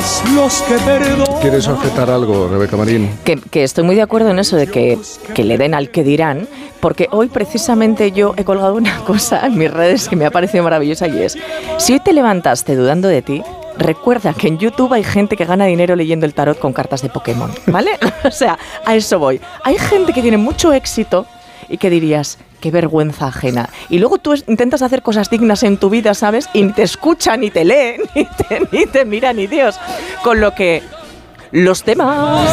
más los que perdonan. ¿Quieres objetar algo, Rebeca Marín? Que estoy muy de acuerdo en eso de que le den al que dirán, porque hoy precisamente yo he colgado una cosa en mis redes que me ha parecido maravillosa y es: si hoy te levantaste dudando de ti, recuerda que en YouTube hay gente que gana dinero leyendo el tarot con cartas de Pokémon, ¿vale? O sea, a eso voy. Hay gente que tiene mucho éxito y que dirías, qué vergüenza ajena. Y luego tú intentas hacer cosas dignas en tu vida, ¿sabes? Y ni te escuchan, ni te leen, ni te miran, ni Dios. Con lo que los temas...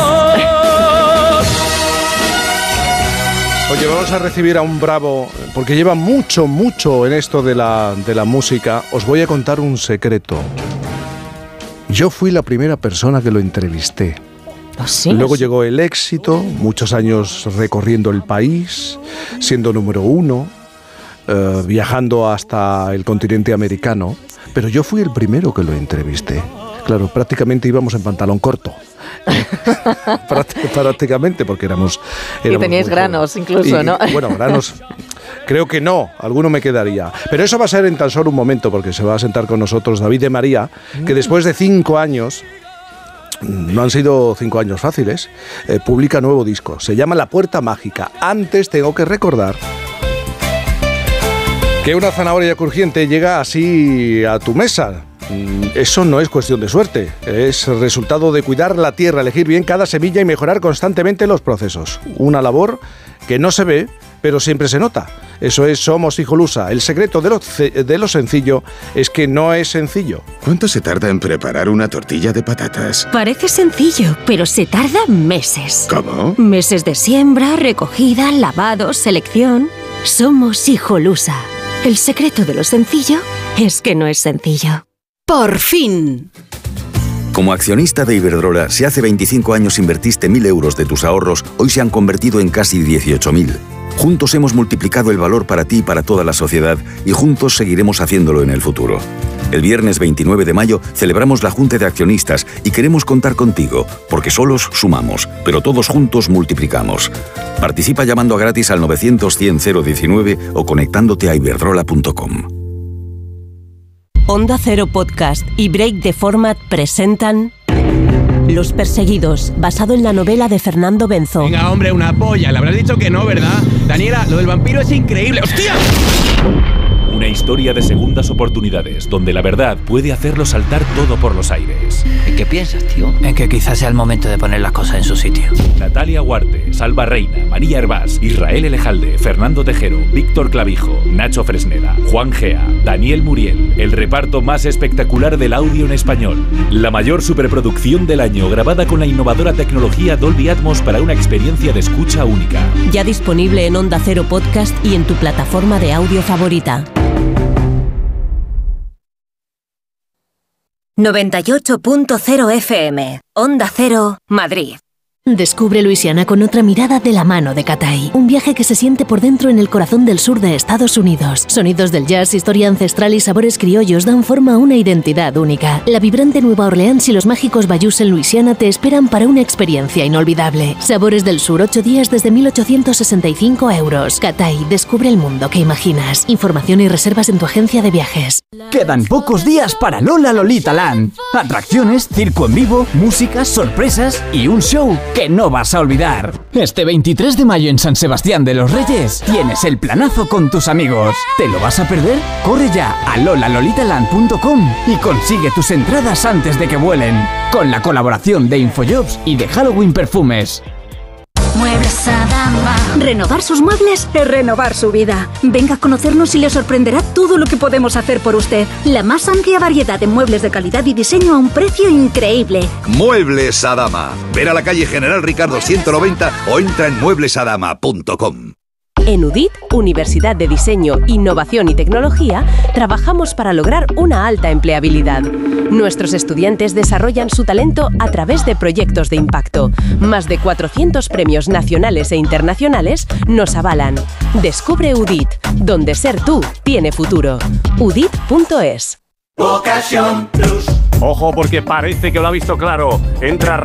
Oye, vamos a recibir a un bravo, porque lleva mucho en esto de la música. Os voy a contar un secreto. Yo fui la primera persona que lo entrevisté. ¿Ah, sí? Luego llegó el éxito, muchos años recorriendo el país, siendo número 1, viajando hasta el continente americano, pero yo fui el primero que lo entrevisté. Claro, prácticamente íbamos en pantalón corto. Prácticamente, porque éramos y teníais granos incluso, ¿no? Bueno, granos... Creo que no, alguno me quedaría. Pero eso va a ser en tan solo un momento, porque se va a sentar con nosotros David de María, que después de 5 años... No han sido 5 años fáciles. Publica nuevo disco. Se llama La Puerta Mágica. Antes tengo que recordar que una zanahoria crujiente llega así a tu mesa. Eso no es cuestión de suerte. Es resultado de cuidar la tierra, elegir bien cada semilla y mejorar constantemente los procesos. Una labor que no se ve, pero siempre se nota. Eso es Somos Hijolusa. El secreto de lo sencillo es que no es sencillo. ¿Cuánto se tarda en preparar una tortilla de patatas? Parece sencillo, pero se tarda meses. ¿Cómo? Meses de siembra, recogida, lavado, selección. Somos Hijolusa. El secreto de lo sencillo es que no es sencillo. ¡Por fin! Como accionista de Iberdrola, si hace 25 años invertiste 1.000 euros de tus ahorros, hoy se han convertido en casi 18.000. Juntos hemos multiplicado el valor para ti y para toda la sociedad, y juntos seguiremos haciéndolo en el futuro. El viernes 29 de mayo celebramos la Junta de Accionistas y queremos contar contigo, porque solos sumamos, pero todos juntos multiplicamos. Participa llamando a gratis al 900-100-019 o conectándote a iberdrola.com. Onda Cero Podcast y Break the Format presentan Los Perseguidos, basado en la novela de Fernando Benzo. Venga, hombre, una polla. Le habrás dicho que no, ¿verdad? Daniela, lo del vampiro es increíble. ¡Hostia! Una historia de segundas oportunidades, donde la verdad puede hacerlo saltar todo por los aires. ¿En qué piensas, tío? En que quizás sea el momento de poner las cosas en su sitio. Natalia Huarte, Salva Reina, María Hervás, Israel Elejalde, Fernando Tejero, Víctor Clavijo, Nacho Fresneda, Juan Gea, Daniel Muriel. El reparto más espectacular del audio en español. La mayor superproducción del año, grabada con la innovadora tecnología Dolby Atmos para una experiencia de escucha única. Ya disponible en Onda Cero Podcast y en tu plataforma de audio favorita. 98.0 FM, Onda Cero, Madrid. Descubre Luisiana con otra mirada de la mano de Catay. Un viaje que se siente por dentro en el corazón del sur de Estados Unidos. Sonidos del jazz, historia ancestral y sabores criollos dan forma a una identidad única. La vibrante Nueva Orleans y los mágicos bayous en Luisiana te esperan para una experiencia inolvidable. Sabores del sur, 8 días desde 1.865 euros. Catay, descubre el mundo que imaginas. Información y reservas en tu agencia de viajes. Quedan pocos días para Lola Lolita Land. Atracciones, circo en vivo, música, sorpresas y un show que no vas a olvidar. Este 23 de mayo en San Sebastián de los Reyes tienes el planazo con tus amigos. ¿Te lo vas a perder? Corre ya a lolalolitaland.com y consigue tus entradas antes de que vuelen. Con la colaboración de Infojobs y de Halloween Perfumes. Muebles Adama. Renovar sus muebles es renovar su vida. Venga a conocernos y le sorprenderá todo lo que podemos hacer por usted. La más amplia variedad de muebles de calidad y diseño a un precio increíble. Muebles Adama. Ven a la calle General Ricardo 190 o entra en mueblesadama.com. En UDIT, Universidad de Diseño, Innovación y Tecnología, trabajamos para lograr una alta empleabilidad. Nuestros estudiantes desarrollan su talento a través de proyectos de impacto. Más de 400 premios nacionales e internacionales nos avalan. Descubre UDIT, donde ser tú tiene futuro. UDIT.es. Ocasión Plus. Ojo, porque parece que lo ha visto claro. Entra